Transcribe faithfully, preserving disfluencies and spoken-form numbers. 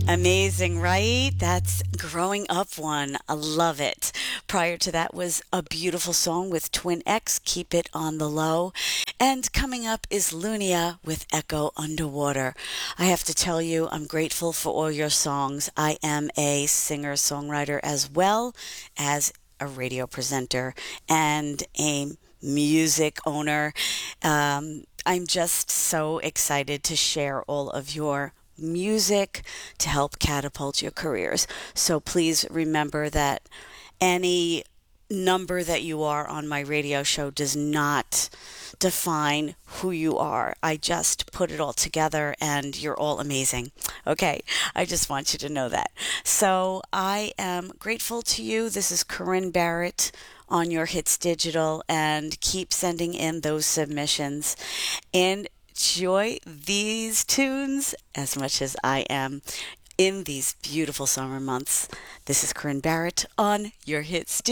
Amazing, right? That's Growing Up one. I love it. Prior to that was a beautiful song with Twin X, Keep It on the Low. And coming up is Lunia with Echo Underwater. I have to tell you, I'm grateful for all your songs. I am a singer songwriter as well as a radio presenter and a music owner. Um, I'm just so excited to share all of your music to help catapult your careers. So please remember that any number that you are on my radio show does not define who you are. I just put it all together and you're all amazing. Okay, I just want you to know that. So I am grateful to you. This is Corinne Barrett on Your Hits Digital, and keep sending in those submissions. And enjoy these tunes as much as I am in these beautiful summer months. This is Corinne Barrett on Your Hits